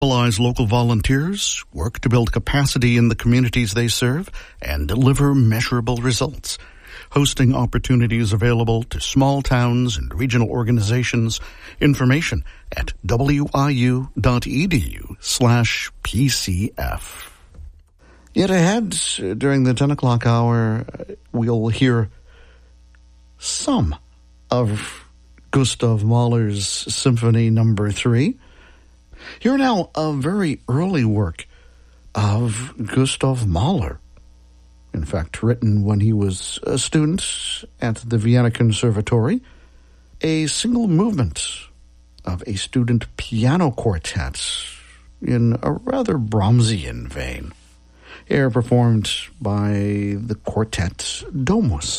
Mobilize local volunteers, work to build capacity in the communities they serve, and deliver measurable results. Hosting opportunities available to small towns and regional organizations. Information at wiu.edu/PCF. Yet ahead, during the 10 o'clock hour, we'll hear some of Gustav Mahler's Symphony No. 3. Here now, a very early work of Gustav Mahler. In fact, written when he was a student at the Vienna Conservatory. A single movement of a student piano quartet in a rather Brahmsian vein. Here performed by the quartet Domus.